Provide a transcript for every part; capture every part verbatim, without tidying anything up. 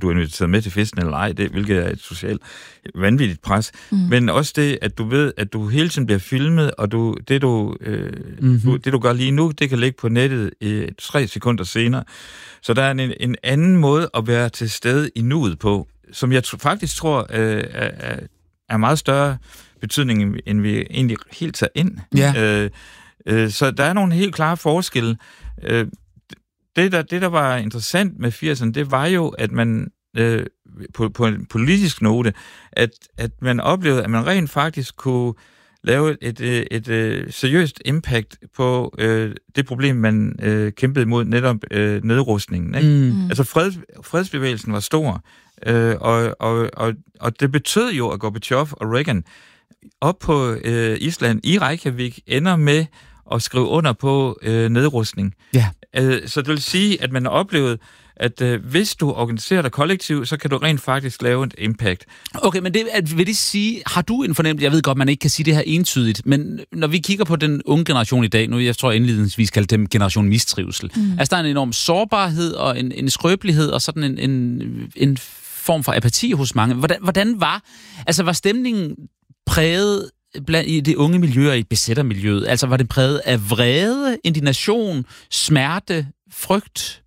du er inviteret med til festen eller ej, det, hvilket er et socialt vanvittigt pres. Mm. Men også det, at du ved, at du hele tiden bliver filmet, og du, det, du, øh, mm-hmm. du, det, du gør lige nu, det kan ligge på nettet i tre sekunder senere. Så der er en, en anden måde at være til stede i nuet på, som jeg t- faktisk tror øh, er, er meget større betydning, end vi egentlig helt tager ind. Ja. Øh, øh, så der er nogle helt klare forskelle. Øh, det, der, det, der var interessant med firserne, det var jo, at man øh, på, på en politisk note, at, at man oplevede, at man rent faktisk kunne lave et, et, et, et seriøst impact på øh, det problem, man øh, kæmpede imod, netop øh, nedrustningen. Ikke? Mm. Altså fred, fredsbevægelsen var stor, øh, og, og, og, og det betød jo, at Gorbachev og Reagan op på øh, Island i Reykjavik ender med at skrive under på øh, nedrustning. Ja. Øh, så det vil sige, at man oplevede, at øh, hvis du organiserer dig kollektivt, så kan du rent faktisk lave et impact. Okay, men det, at, vil det sige, har du en fornemmelse, jeg ved godt, man ikke kan sige det her entydigt, men når vi kigger på den unge generation i dag, nu jeg tror indledningsvis kalde dem generation mistrivsel, mm. altså der er en enorm sårbarhed og en, en skrøbelighed og sådan en, en, en form for apati hos mange. Hvordan, hvordan var, altså var stemningen præget blandt i det unge miljø og i besættermiljøet? Altså var det præget af vrede, indignation, smerte, frygt?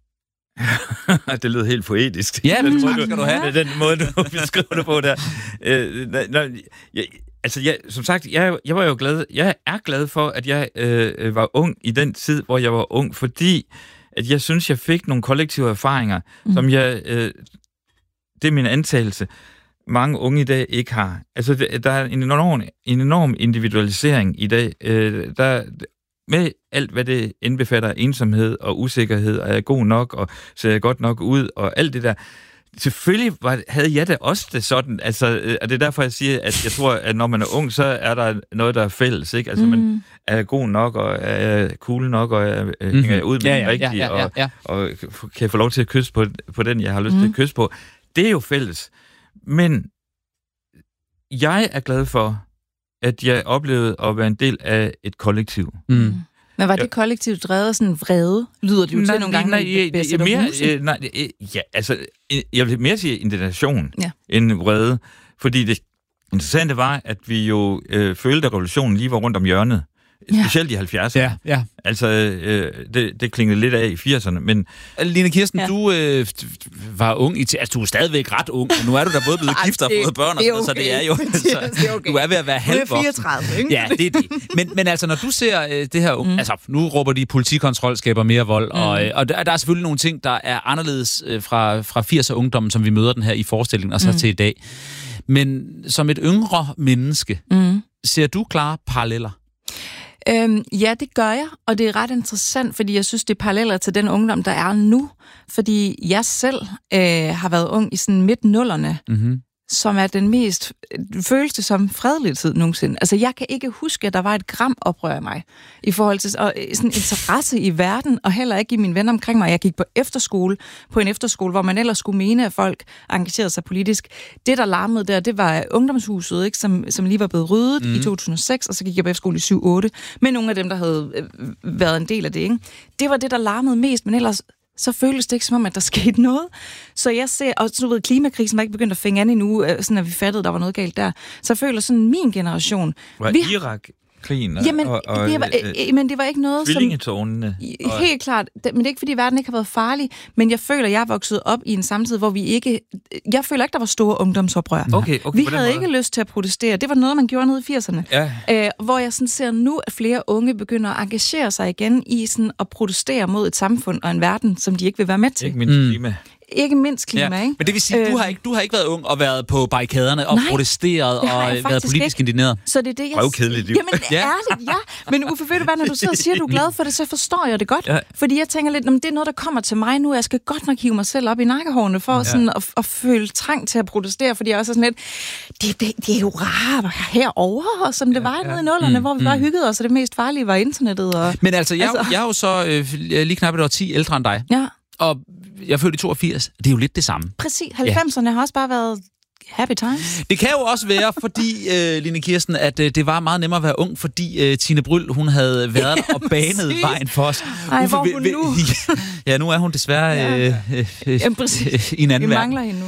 Det lyder helt poetisk. Ja, men tak skal du have. Den måde, du beskriver det på der. Øh, når, jeg, altså, jeg, som sagt, jeg, jeg var jo glad, jeg er glad for, at jeg øh, var ung i den tid, hvor jeg var ung, fordi at jeg synes, jeg fik nogle kollektive erfaringer, mm. som jeg, øh, det er min antagelse, mange unge i dag ikke har. Altså, der er en enorm, en enorm individualisering i dag. Øh, der med alt, hvad det indbefatter, ensomhed og usikkerhed, og er jeg god nok, og ser jeg godt nok ud, og alt det der. Selvfølgelig var, havde jeg da også det sådan, altså, og det er derfor, jeg siger, at jeg tror, at når man er ung, så er der noget, der er fælles, ikke? Altså, mm. man er god nok, og er cool nok, og er, mm-hmm. hænger jeg ud med ja, den ja, rigtige, ja, ja, ja. Og, og kan jeg få lov til at kysse på, på den, jeg har lyst mm. til at kysse på. Det er jo fælles. Men jeg er glad for, at jeg oplevede at være en del af et kollektiv. Mm. Men var det kollektivt drevet sådan vrede? Lyder det jo nej, til nogle gange, nej, når nej, mere, øh, nej, ja, altså, jeg vil mere sige indignation ja. end vrede, fordi det interessante var, at vi jo øh, følte, at revolutionen lige var rundt om hjørnet. Ja. Specielt i halvfjerdserne. Ja, ja. Altså, øh, det, det klingede lidt af i firserne, men... Line Kirsten, ja. du øh, var ung i... T- altså, du er stadigvæk ret ung, og nu er du da både blevet gift og fået børn, og sådan, okay. Så det er jo... Så, okay. Du er ved at være halvvoksen. Du er fireogtredive, ikke? Ja, det er det. Men, men altså, når du ser øh, det her... Mm. Altså, nu råber de, politikontrol skaber mere vold, mm. og, øh, og der, der er selvfølgelig nogle ting, der er anderledes øh, fra, fra firserne-ungdommen, som vi møder den her i forestillingen, og så mm. til i dag. Men som et yngre menneske, mm. ser du klare paralleller? Øhm, ja, det gør jeg, og det er ret interessant, fordi jeg synes, det er paralleller til den ungdom, der er nu. Fordi jeg selv øh, har været ung i sådan midt-nullerne, mm-hmm. som er den mest følelse som fredelige tid nogensinde. Altså, jeg kan ikke huske, at der var et gram oprør af mig i forhold til og, sådan interesse i verden, og heller ikke i mine venner omkring mig. Jeg gik på efterskole, på en efterskole, hvor man ellers skulle mene, at folk engagerede sig politisk. Det, der larmede der, det var ungdomshuset, ikke, som, som lige var blevet ryddet mm. i to tusind og seks, og så gik jeg på efterskole i syv otte, med nogle af dem, der havde været en del af det. Ikke? Det var det, der larmede mest, men ellers så føles det ikke som om, at der skete noget. Så jeg ser, og så ved klimakrisen var ikke begyndt at fænge an endnu, sådan at vi fattede, der var noget galt der. Så jeg føler sådan, min generation... Var vi, Irak krigen og... Jamen, og, og, det var, øh, men det var ikke noget, tvillingetårnene. som... Helt klart. Det, men det er ikke, fordi verden ikke har været farlig, men jeg føler, jeg er vokset op i en samtid, hvor vi ikke... Jeg føler ikke, der var store ungdomsoprør. Okay, okay, vi havde måde. ikke lyst til at protestere. Det var noget, man gjorde nede i firserne. Ja. Øh, hvor jeg sådan ser nu, at flere unge begynder at engagere sig igen i sådan at protestere mod et samfund og en verden, som de ikke vil være med til. Ikke mindst klima. Ikke mindst klima, ja. ikke? Men det vil sige, at du har ikke, du har ikke været ung og været på barrikaderne og Nej, protesteret og været politisk ikke. indigneret. Så det er det, jeg... Røvkedeligt liv. Jamen, ja. ærligt, ja. Men Uffe, ved du hvad, når du sidder og siger, at du er glad for det, så forstår jeg det godt. Ja. Fordi jeg tænker lidt, det er noget, der kommer til mig nu. Jeg skal godt nok hive mig selv op i nakkehårene for ja. sådan at, at føle trang til at protestere, fordi jeg også er sådan lidt, det, det, det er jo rart herovre, som det ja, var ja. nede i nullerne, mm, hvor vi bare mm. hyggede os, og det mest farlige var internettet. Og, Men altså, jeg, altså, jeg er jo så øh, lige knap et år ti ældre end dig. Ja. Og jeg er født i toogfirs. Det er jo lidt det samme. Præcis. halvfemserne ja. har også bare været happy times. Det kan jo også være, fordi, øh, Line Kirsten, at øh, det var meget nemmere at være ung, fordi øh, Tine Bryld, hun havde været der og banet vejen for os. Ej, hvor hun nu? Ja, nu er hun desværre øh, øh, øh, ja, i en anden Vi verden. mangler hende nu.